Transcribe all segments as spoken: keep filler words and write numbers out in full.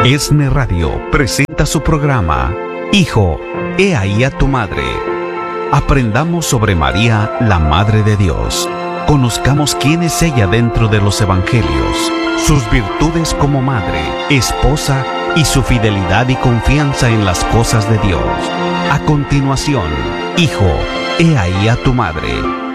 ESNE Radio presenta su programa Hijo, he ahí a tu madre. Aprendamos sobre María, la Madre de Dios. Conozcamos quién es ella dentro de los evangelios, sus virtudes como madre, esposa y su fidelidad y confianza en las cosas de Dios. A continuación, Hijo, he ahí a tu madre.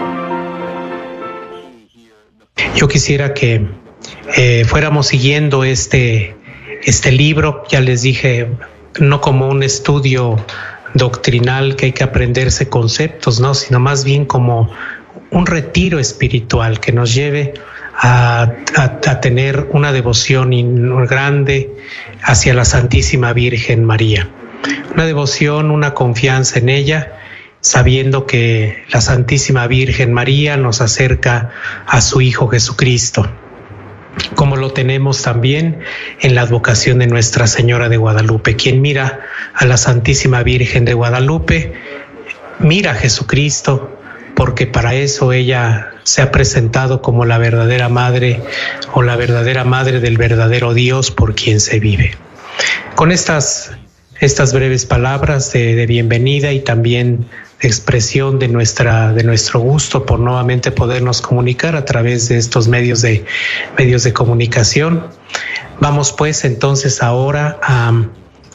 Yo quisiera que eh, fuéramos siguiendo este, este libro, ya les dije, no como un estudio doctrinal que hay que aprenderse conceptos, ¿no? Sino más bien como un retiro espiritual que nos lleve a, a, a tener una devoción grande hacia la Santísima Virgen María. Una devoción, una confianza en ella, sabiendo que la Santísima Virgen María nos acerca a su Hijo Jesucristo, como lo tenemos también en la advocación de Nuestra Señora de Guadalupe. Quien mira a la Santísima Virgen de Guadalupe, mira a Jesucristo, porque para eso ella se ha presentado como la verdadera madre o la verdadera madre del verdadero Dios por quien se vive. Con estas, estas breves palabras de, de bienvenida y también de expresión de, nuestra, de nuestro gusto por nuevamente podernos comunicar a través de estos medios de, medios de comunicación, vamos pues entonces ahora a,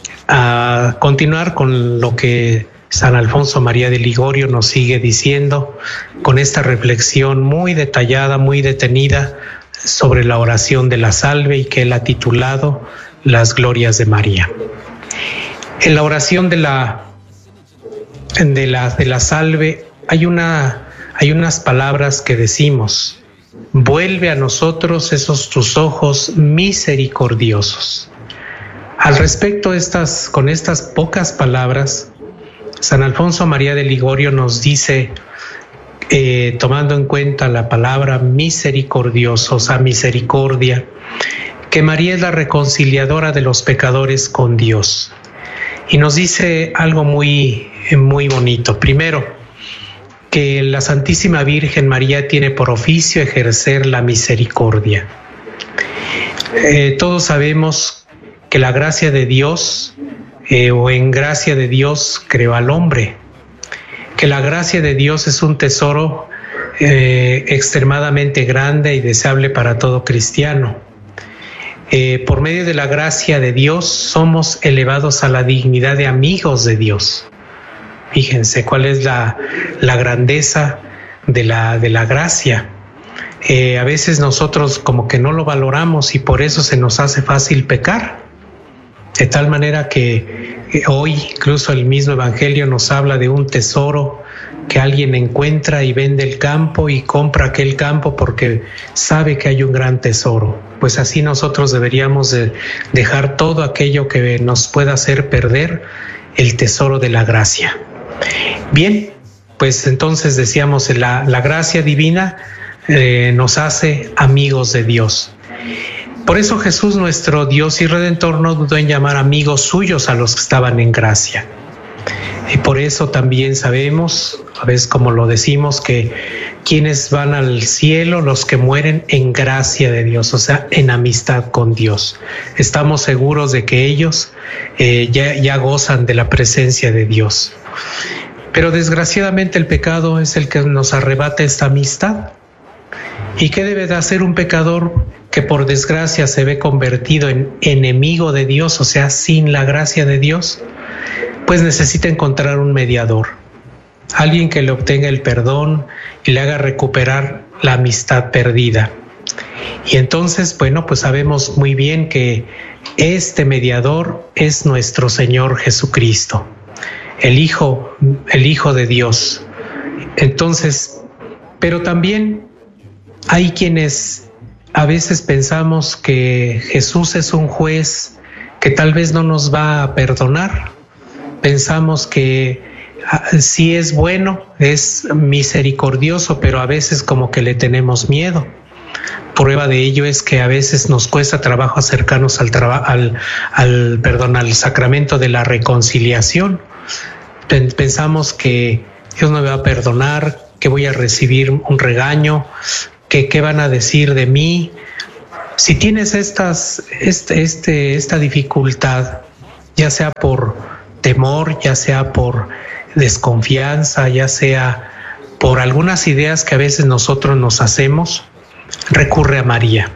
a continuar con lo que San Alfonso María de Ligorio nos sigue diciendo con esta reflexión muy detallada, muy detenida sobre la oración de la salve y que él ha titulado Las Glorias de María. En la oración de la, de la, de la salve hay, una, hay unas palabras que decimos: vuelve a nosotros esos tus ojos misericordiosos. Al respecto, estas, con estas pocas palabras, San Alfonso María de Ligorio nos dice, eh, tomando en cuenta la palabra misericordioso, o sea, misericordia, que María es la reconciliadora de los pecadores con Dios. Y nos dice algo muy, muy bonito. Primero, que la Santísima Virgen María tiene por oficio ejercer la misericordia. Eh, todos sabemos que la gracia de Dios, Eh, o en gracia de Dios creó al hombre, que la gracia de Dios es un tesoro eh, extremadamente grande y deseable para todo cristiano. Eh, por medio de la gracia de Dios somos elevados a la dignidad de amigos de Dios. Fíjense cuál es la, la grandeza de la, de la gracia. Eh, a veces nosotros como que no lo valoramos y por eso se nos hace fácil pecar. De tal manera que hoy incluso el mismo Evangelio nos habla de un tesoro que alguien encuentra y vende el campo y compra aquel campo porque sabe que hay un gran tesoro. Pues así nosotros deberíamos de dejar todo aquello que nos pueda hacer perder el tesoro de la gracia. Bien, pues entonces decíamos, la, la gracia divina eh, nos hace amigos de Dios. Por eso Jesús, nuestro Dios y Redentor, no dudó en llamar amigos suyos a los que estaban en gracia. Y por eso también sabemos, a veces como lo decimos, que quienes van al cielo, los que mueren en gracia de Dios, o sea, en amistad con Dios. Estamos seguros de que ellos eh, ya, ya gozan de la presencia de Dios. Pero desgraciadamente el pecado es el que nos arrebata esta amistad. ¿Y qué debe de hacer un pecador que por desgracia se ve convertido en enemigo de Dios, o sea, sin la gracia de Dios? Pues necesita encontrar un mediador, alguien que le obtenga el perdón y le haga recuperar la amistad perdida. Y entonces, bueno, pues sabemos muy bien que este mediador es nuestro Señor Jesucristo, el Hijo, el Hijo de Dios. Entonces, pero también hay quienes a veces pensamos que Jesús es un juez que tal vez no nos va a perdonar. Pensamos que sí es bueno, es misericordioso, pero a veces como que le tenemos miedo. Prueba de ello es que a veces nos cuesta trabajo acercarnos al, traba, al, al, perdón, al sacramento de la reconciliación. Pensamos que Dios no me va a perdonar, que voy a recibir un regaño, que qué van a decir de mí. Si tienes estas, este, este, esta dificultad, ya sea por temor, ya sea por desconfianza, ya sea por algunas ideas que a veces nosotros nos hacemos, recurre a María,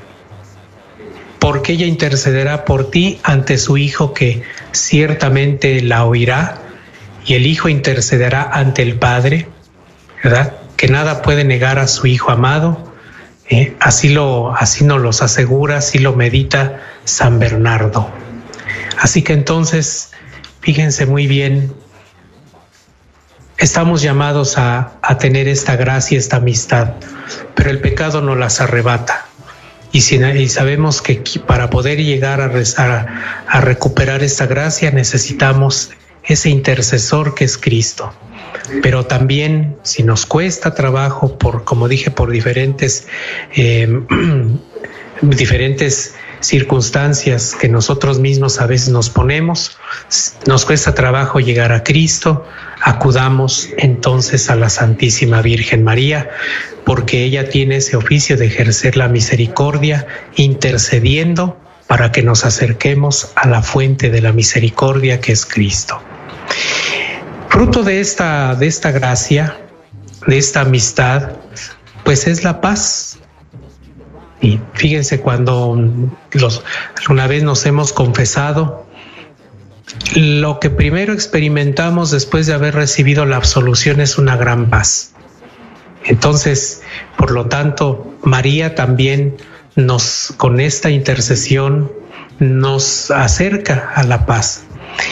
porque ella intercederá por ti ante su Hijo, que ciertamente la oirá, y el Hijo intercederá ante el Padre, ¿verdad? Que nada puede negar a su Hijo amado. ¿eh? Así, lo, así nos los asegura, así lo medita San Bernardo. Así que entonces, fíjense muy bien, estamos llamados a, a tener esta gracia, esta amistad, pero el pecado nos las arrebata. Y, si, y sabemos que para poder llegar a, rezar, a, a recuperar esta gracia necesitamos ese intercesor que es Cristo. Pero también, si nos cuesta trabajo, por, como dije, por diferentes, eh, diferentes circunstancias que nosotros mismos a veces nos ponemos, nos cuesta trabajo llegar a Cristo, acudamos entonces a la Santísima Virgen María, porque ella tiene ese oficio de ejercer la misericordia, intercediendo para que nos acerquemos a la fuente de la misericordia, que es Cristo. Fruto de esta, de esta gracia, de esta amistad, pues es la paz. Y fíjense, cuando los, alguna vez nos hemos confesado, lo que primero experimentamos después de haber recibido la absolución es una gran paz. Entonces, por lo tanto, María también nos, con esta intercesión, nos acerca a la paz.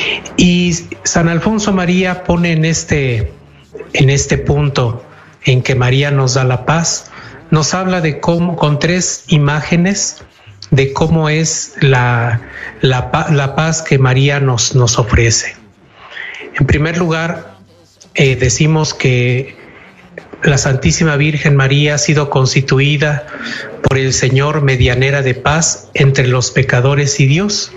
Y San Alfonso María pone en este, en este punto en que María nos da la paz, nos habla de cómo, con tres imágenes, de cómo es la, la, la paz que María nos, nos ofrece. En primer lugar, eh, decimos que la Santísima Virgen María ha sido constituida por el Señor medianera de paz entre los pecadores y Dios.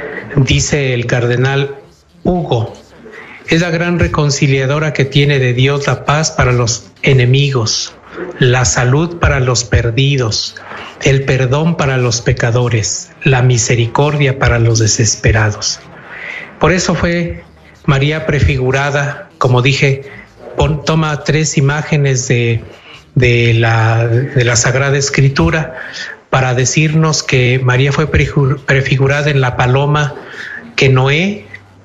Dice el cardenal Hugo, es la gran reconciliadora que tiene de Dios la paz para los enemigos, la salud para los perdidos, el perdón para los pecadores, la misericordia para los desesperados. Por eso fue María prefigurada, como dije, pon, toma tres imágenes de, de, la, de la Sagrada Escritura para decirnos que María fue prefigurada en la paloma que Noé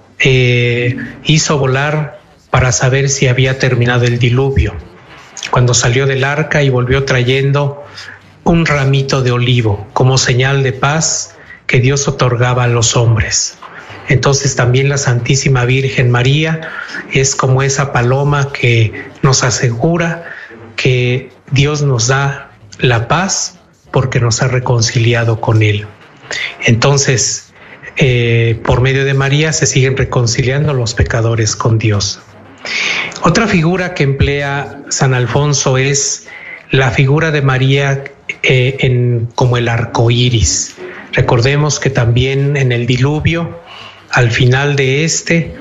eh, hizo volar para saber si había terminado el diluvio, cuando salió del arca y volvió trayendo un ramito de olivo como señal de paz que Dios otorgaba a los hombres. Entonces también la Santísima Virgen María es como esa paloma que nos asegura que Dios nos da la paz porque nos ha reconciliado con Él. Entonces, eh, por medio de María se siguen reconciliando los pecadores con Dios. Otra figura que emplea San Alfonso es la figura de María eh, en, como el arco iris. Recordemos que también en el diluvio, al final de este,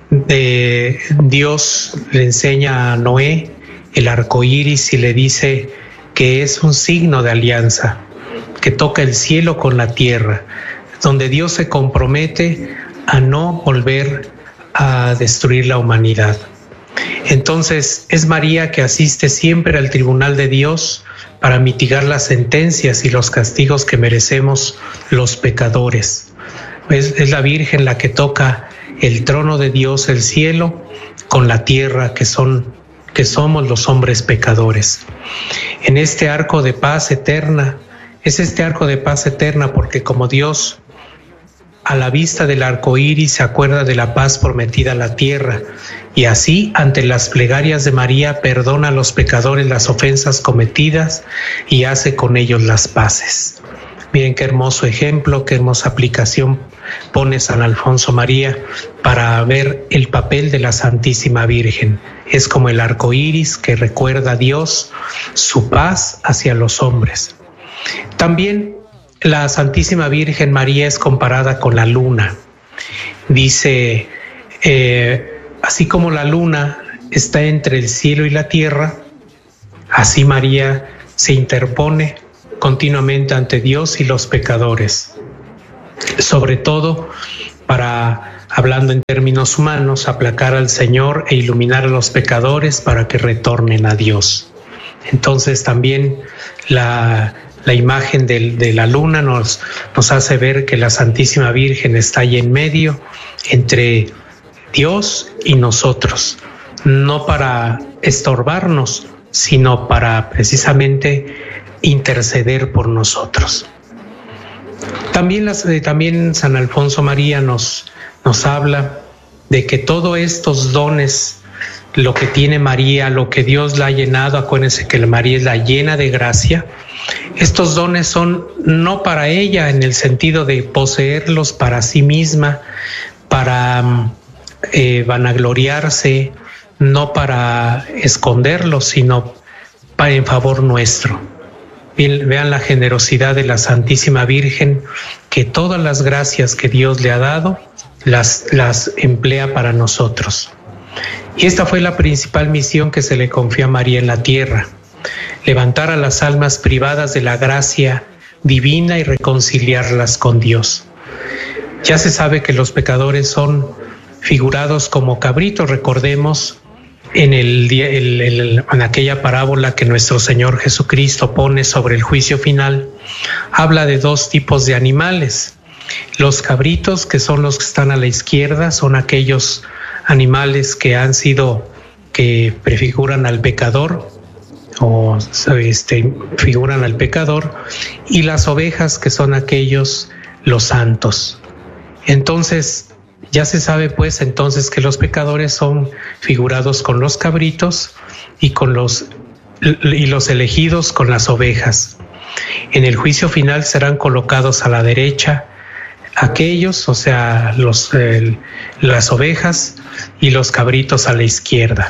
de Dios le enseña a Noé el arco iris y le dice que es un signo de alianza, que toca el cielo con la tierra, donde Dios se compromete a no volver a destruir la humanidad. Entonces es María que asiste siempre al tribunal de Dios para mitigar las sentencias y los castigos que merecemos los pecadores. Es, es la Virgen la que toca el trono de Dios, el cielo, con la tierra, que son, que somos los hombres pecadores. En este arco de paz eterna, es este arco de paz eterna porque como Dios a la vista del arco iris se acuerda de la paz prometida a la tierra, y así ante las plegarias de María perdona a los pecadores las ofensas cometidas y hace con ellos las paces. Miren qué hermoso ejemplo, qué hermosa aplicación pone San Alfonso María para ver el papel de la Santísima Virgen. Es como el arco iris que recuerda a Dios su paz hacia los hombres. También la Santísima Virgen María es comparada con la luna. Dice, eh, así como la luna está entre el cielo y la tierra, así María se interpone continuamente ante Dios y los pecadores, sobre todo para, hablando en términos humanos, aplacar al Señor e iluminar a los pecadores para que retornen a Dios. Entonces también la, la imagen de, de la luna nos, nos hace ver que la Santísima Virgen está ahí en medio entre Dios y nosotros, no para estorbarnos, sino para precisamente interceder por nosotros. También, las, eh, también San Alfonso María nos, nos habla de que todos estos dones, lo que tiene María, lo que Dios la ha llenado, acuérdense que María es la llena de gracia, estos dones son no para ella en el sentido de poseerlos para sí misma, para eh, vanagloriarse, no para esconderlos, sino para en favor nuestro. Vean la generosidad de la Santísima Virgen, que todas las gracias que Dios le ha dado las, las emplea para nosotros. Y esta fue la principal misión que se le confió a María en la tierra: levantar a las almas privadas de la gracia divina y reconciliarlas con Dios. Ya se sabe que los pecadores son figurados como cabritos. Recordemos en, el, el, el, en aquella parábola que nuestro Señor Jesucristo pone sobre el juicio final, habla de dos tipos de animales. Los cabritos, que son los que están a la izquierda, son aquellos animales que han sido, que prefiguran al pecador o este, figuran al pecador, y las ovejas, que son aquellos, los santos. Entonces ya se sabe pues entonces que los pecadores son figurados con los cabritos y con los y los elegidos con las ovejas. En el juicio final serán colocados a la derecha aquellos, o sea, los, eh, las ovejas, y los cabritos a la izquierda.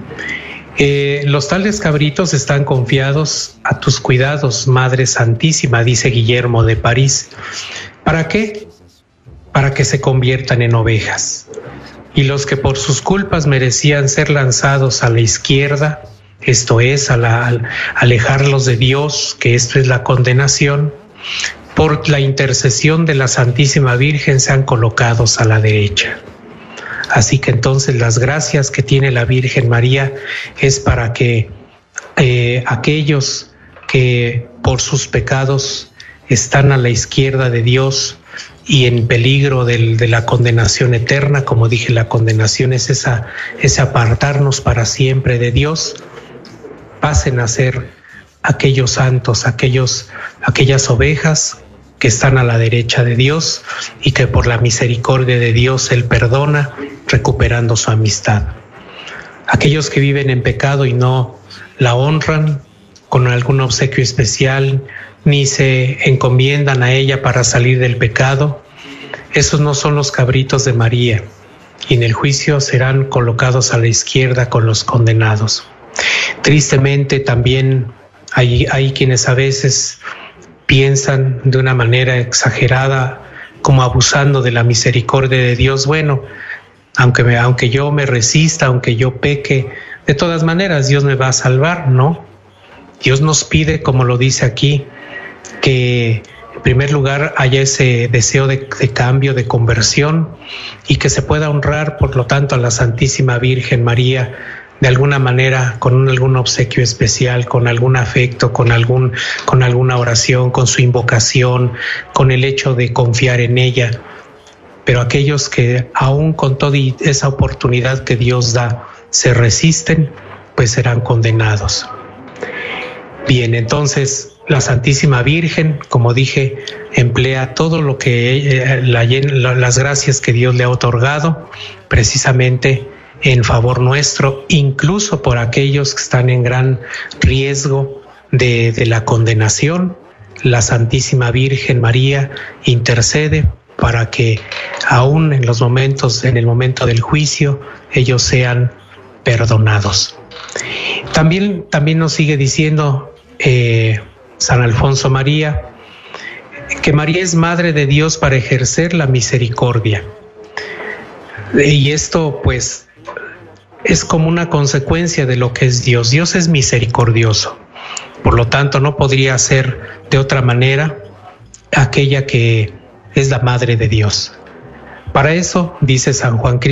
Eh, los tales cabritos están confiados a tus cuidados, Madre Santísima, dice Guillermo de París. ¿Para qué? Para que se conviertan en ovejas. Y los que por sus culpas merecían ser lanzados a la izquierda, esto es, a, la, a alejarlos de Dios, que esto es la condenación, por la intercesión de la Santísima Virgen sean colocados a la derecha. Así que entonces las gracias que tiene la Virgen María es para que eh, aquellos que por sus pecados están a la izquierda de Dios y en peligro del, de la condenación eterna, como dije, la condenación es esa, ese apartarnos para siempre de Dios, pasen a ser aquellos santos, aquellos, aquellas ovejas que están a la derecha de Dios y que por la misericordia de Dios Él perdona, recuperando su amistad. Aquellos que viven en pecado y no la honran con algún obsequio especial, ni se encomiendan a ella para salir del pecado, esos no son los cabritos de María, y en el juicio serán colocados a la izquierda con los condenados. Tristemente también hay, hay quienes a veces piensan de una manera exagerada, como abusando de la misericordia de Dios. Bueno, aunque, me, aunque yo me resista, aunque yo peque, de todas maneras Dios me va a salvar, ¿no? Dios nos pide, como lo dice aquí, que en primer lugar haya ese deseo de, de cambio, de conversión, y que se pueda honrar, por lo tanto, a la Santísima Virgen María de alguna manera, con un, algún obsequio especial, con algún afecto, con, algún, con alguna oración, con su invocación, con el hecho de confiar en ella. Pero aquellos que aún con toda esa oportunidad que Dios da se resisten, pues serán condenados. Bien, entonces la Santísima Virgen, como dije, emplea todo lo que eh, la, las gracias que Dios le ha otorgado precisamente en favor nuestro, incluso por aquellos que están en gran riesgo de, de la condenación. La Santísima Virgen María intercede para que aún en los momentos, en el momento del juicio, ellos sean perdonados. También, también nos sigue diciendo eh, San Alfonso María que María es Madre de Dios para ejercer la misericordia. Y esto pues es como una consecuencia de lo que es Dios. Dios es misericordioso. Por lo tanto, no podría ser de otra manera aquella que es la Madre de Dios. Para eso, dice San Juan